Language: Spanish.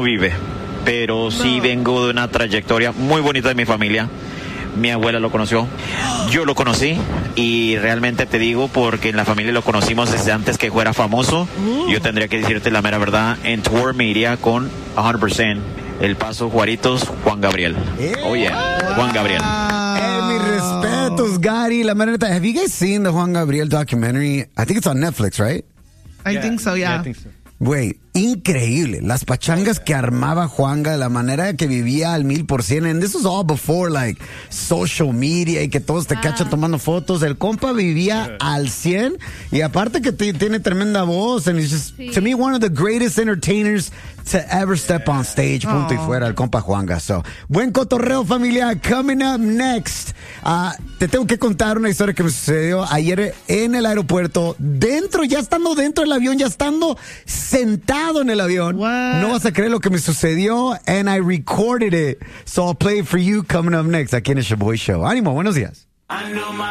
vive, pero sí vengo de una trayectoria muy bonita de mi familia. Mi abuela lo conoció, yo lo conocí y realmente te digo porque en la familia lo conocimos desde antes que fuera famoso. Yo tendría que decirte la mera verdad, en tour me iría con 100% El Paso, Juaritos, Juan Gabriel. Oh yeah, Juan Gabriel. Mis respetos, Gary. La manera, have you guys seen the Juan Gabriel documentary? I think it's on Netflix, right? I think so, yeah. I think so. Güey, increíble. Las pachangas que armaba Juanga, la manera que vivía al 1,000%. And this was all before, like, social media y que todos te cachan tomando fotos. El compa vivía al 100 y aparte que tiene tremenda voz. And he's just, to me, one of the greatest entertainers to ever step on stage. Punto y fuera, el compa Juanga. So, buen cotorreo, familia. Coming up next. Te tengo que contar una historia que me sucedió ayer en el aeropuerto. Ya estando dentro del avión, ya estando sentado en el avión. What? No vas a creer lo que me sucedió. And I recorded it. So I'll play it for you coming up next aquí en el Shaboy Show. Ánimo, buenos días.